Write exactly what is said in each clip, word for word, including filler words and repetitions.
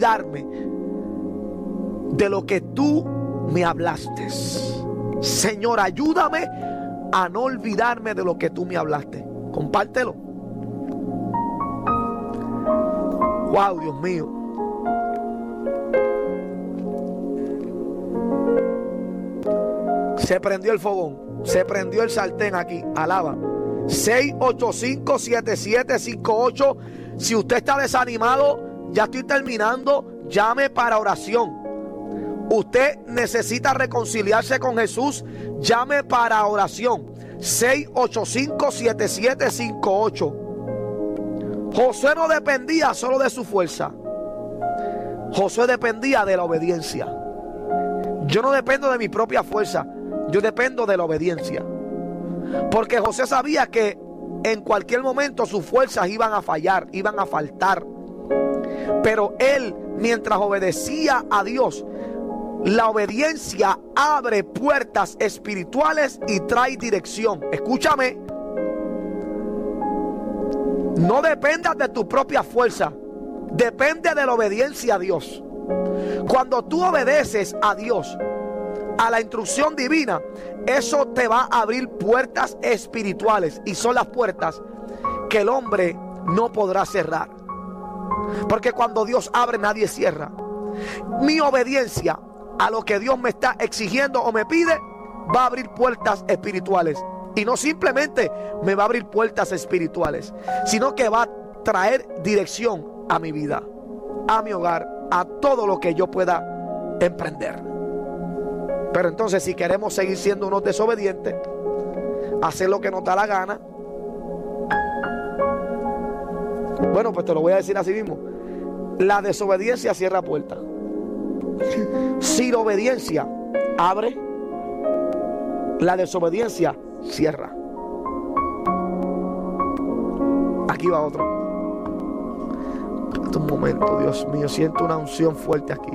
olvidarme de lo que tú me hablaste. Señor, ayúdame a no olvidarme de lo que tú me hablaste. Compártelo. Wow, Dios mío. Se prendió el fogón, se prendió el sartén aquí. Alaba. seis ocho cinco, siete siete cinco ocho. Si usted está desanimado, ya estoy terminando, llame para oración. Usted necesita reconciliarse con Jesús, llame para oración. seis ocho cinco, siete siete cinco ocho. Josué no dependía solo de su fuerza. Josué dependía de la obediencia. Yo no dependo de mi propia fuerza, yo dependo de la obediencia. Porque Josué sabía que en cualquier momento sus fuerzas iban a fallar, iban a faltar. Pero él, mientras obedecía a Dios, la obediencia abre puertas espirituales y trae dirección. Escúchame. No dependas de tu propia fuerza, depende de la obediencia a Dios. Cuando tú obedeces a Dios, a la instrucción divina, eso te va a abrir puertas espirituales, y son las puertas que el hombre no podrá cerrar. Porque cuando Dios abre, nadie cierra. Mi obediencia a lo que Dios me está exigiendo o me pide va a abrir puertas espirituales. Y no simplemente me va a abrir puertas espirituales, sino que va a traer dirección a mi vida, a mi hogar, a todo lo que yo pueda emprender. Pero entonces, si queremos seguir siendo unos desobedientes, hacer lo que nos da la gana, bueno, pues te lo voy a decir así mismo: la desobediencia cierra puertas. Si la obediencia abre, la desobediencia cierra. Aquí va otro. Espérate un momento, Dios mío, siento una unción fuerte aquí.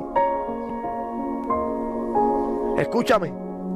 Escúchame.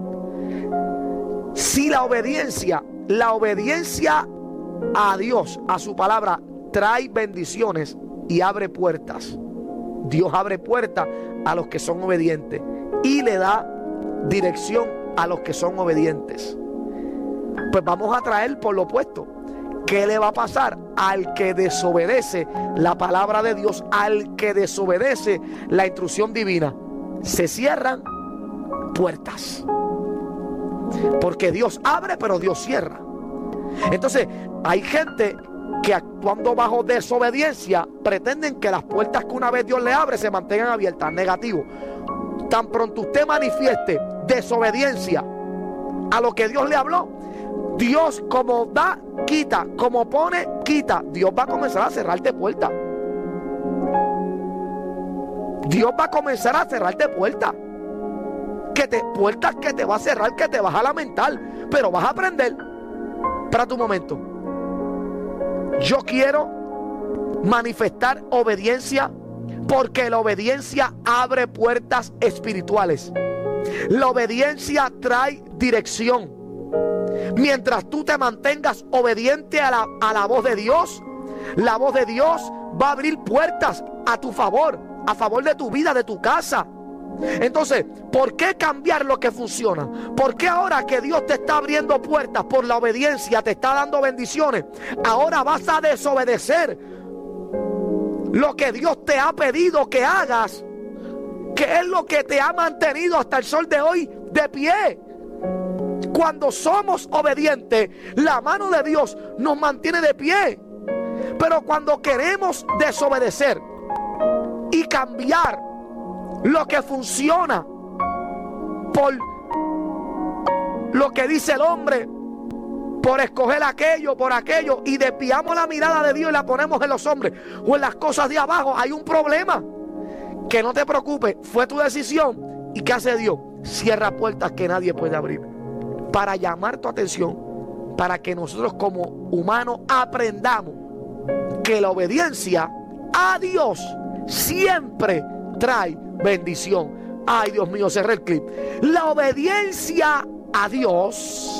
Si la obediencia, la obediencia a Dios, a su palabra, trae bendiciones y abre puertas. Dios abre puertas a los que son obedientes y le da dirección a los que son obedientes. Pues vamos a traer por lo opuesto. ¿Qué le va a pasar al que desobedece la palabra de Dios, al que desobedece la instrucción divina? Se cierran puertas. Porque Dios abre, pero Dios cierra. Entonces, hay gente que, actuando bajo desobediencia, pretenden que las puertas que una vez Dios le abre se mantengan abiertas. Negativo. Tan pronto usted manifieste desobediencia a lo que Dios le habló, Dios, como da, quita, como pone, quita. Dios va a comenzar a cerrarte puertas. Dios va a comenzar a cerrarte puertas. Que te, puertas que te va a cerrar, que te vas a lamentar, pero vas a aprender. Espérate un momento. Yo quiero manifestar obediencia, porque la obediencia abre puertas espirituales. La obediencia trae dirección. Mientras tú te mantengas obediente a la, a la voz de Dios, la voz de Dios va a abrir puertas a tu favor, a favor de tu vida, de tu casa. Entonces, ¿por qué cambiar lo que funciona? ¿Por qué ahora que Dios te está abriendo puertas por la obediencia, te está dando bendiciones, ahora vas a desobedecer lo que Dios te ha pedido que hagas, que es lo que te ha mantenido hasta el sol de hoy de pie? Cuando somos obedientes, la mano de Dios nos mantiene de pie. Pero cuando queremos desobedecer y cambiar lo que funciona por lo que dice el hombre, por escoger aquello, por aquello, y desviamos la mirada de Dios y la ponemos en los hombres o en las cosas de abajo, hay un problema. Que no te preocupes, fue tu decisión. ¿Y qué hace Dios? Cierra puertas que nadie puede abrir, para llamar tu atención, para que nosotros como humanos aprendamos que la obediencia a Dios siempre trae bendición. Ay, Dios mío, cerré el clip. La obediencia a Dios